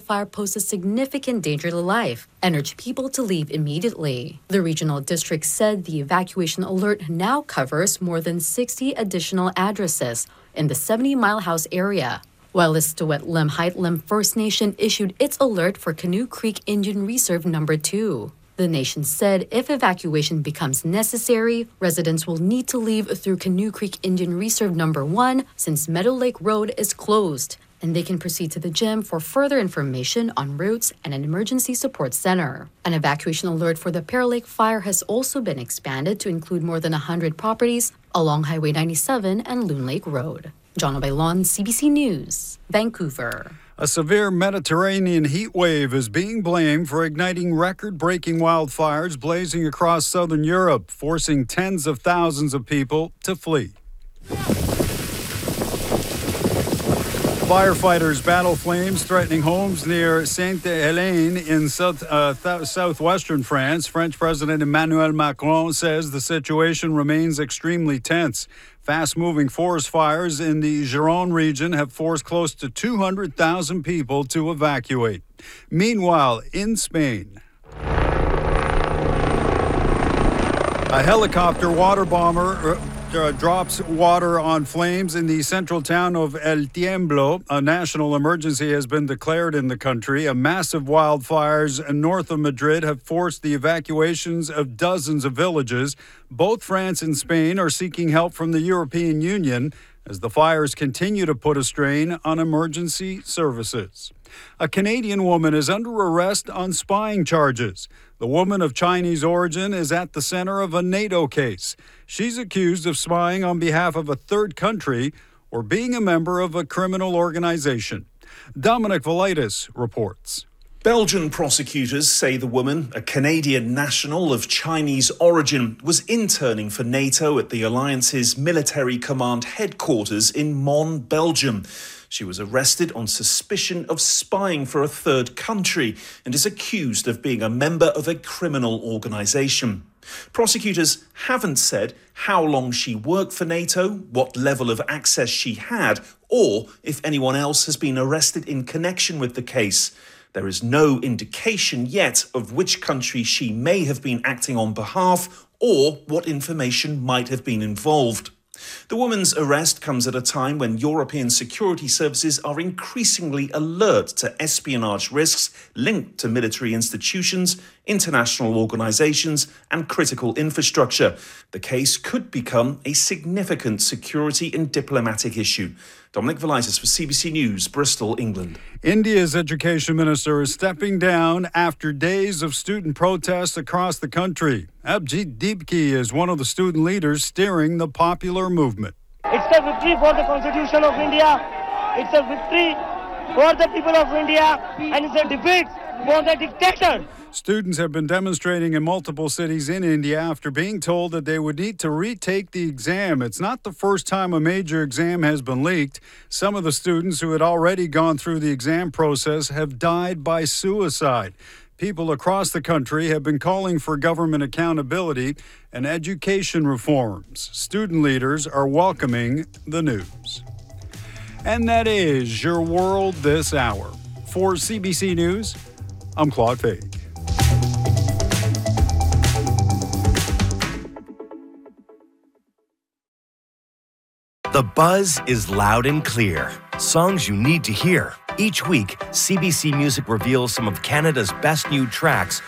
wildfire pose a significant danger to life and urged people to leave immediately. The regional district said the evacuation alert now covers more than 60 additional addresses in the 70-mile house area, while Listowet Lim Height Lim First Nation issued its alert for Canoe Creek Indian Reserve No. 2. The nation said if evacuation becomes necessary, residents will need to leave through Canoe Creek Indian Reserve No. 1 since Meadow Lake Road is closed, and they can proceed to the gym for further information on routes and an emergency support center. An evacuation alert for the Pearl Lake fire has also been expanded to include more than 100 properties along Highway 97 and Loon Lake Road. John Bailon, CBC News, Vancouver. A severe Mediterranean heat wave is being blamed for igniting record-breaking wildfires blazing across southern Europe, forcing tens of thousands of people to flee. Firefighters battle flames threatening homes near Sainte-Hélène in southwestern France. French President Emmanuel Macron says the situation remains extremely tense. Fast-moving forest fires in the Gironde region have forced close to 200,000 people to evacuate. Meanwhile, in Spain, a helicopter water bomber drops water on flames in the central town of El Tiemblo. A national emergency has been declared in the country. A massive wildfires north of Madrid have forced the evacuations of dozens of villages. Both France and Spain are seeking help from the European Union as the fires continue to put a strain on emergency services. A Canadian woman is under arrest on spying charges. The woman of Chinese origin is at the center of a NATO case. She's accused of spying on behalf of a third country or being a member of a criminal organization. Dominic Velitis reports. Belgian prosecutors say the woman, a Canadian national of Chinese origin, was interning for NATO at the alliance's military command headquarters in Mons, Belgium. She was arrested on suspicion of spying for a third country and is accused of being a member of a criminal organisation. Prosecutors haven't said how long she worked for NATO, what level of access she had, or if anyone else has been arrested in connection with the case. There is no indication yet of which country she may have been acting on behalf or what information might have been involved. The woman's arrest comes at a time when European security services are increasingly alert to espionage risks linked to military institutions, international organisations and critical infrastructure. The case could become a significant security and diplomatic issue. Dominic Velitis for CBC News, Bristol, England. India's education minister is stepping down after days of student protests across the country. Abhijit Deepki is one of the student leaders steering the popular movement. It's a victory for the Constitution of India. It's a victory for the people of India, and it's a defeat for the dictator. Students have been demonstrating in multiple cities in India after being told that they would need to retake the exam. It's not the first time a major exam has been leaked. Some of the students who had already gone through the exam process have died by suicide. People across the country have been calling for government accountability and education reforms. Student leaders are welcoming the news. And that is your world this hour. For CBC News, I'm Claude Fake. The buzz is loud and clear. Songs you need to hear. Each week, CBC Music reveals some of Canada's best new tracks